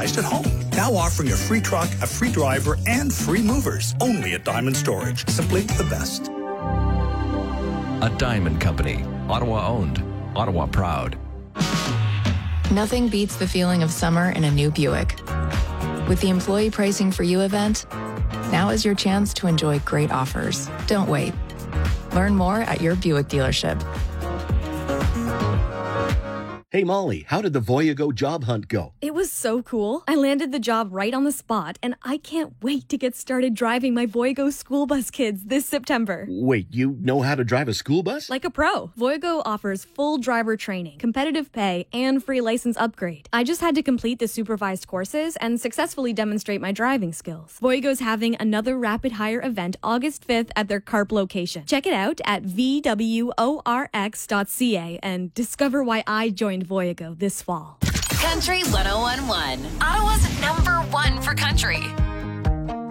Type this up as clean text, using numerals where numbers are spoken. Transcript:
organized at home. Now offering a free truck, a free driver, and free movers. Only at Diamond Storage. Simply the best. A Diamond Company. Ottawa owned. Ottawa proud. Nothing beats the feeling of summer in a new Buick. With the Employee Pricing for You event, now is your chance to enjoy great offers. Don't wait. Learn more at your Buick dealership. Hey, Molly, how did the Voyago job hunt go? It was so cool. I landed the job right on the spot, and I can't wait to get started driving my Voyago school bus kids this September. Wait, you know how to drive a school bus? Like a pro. Voyago offers full driver training, competitive pay, and free license upgrade. I just had to complete the supervised courses and successfully demonstrate my driving skills. Voyago's having another rapid hire event August 5th at their Carp location. Check it out at VWORX.ca and discover why I joined Voyago this fall. Country 101.1, Ottawa's #1 for country.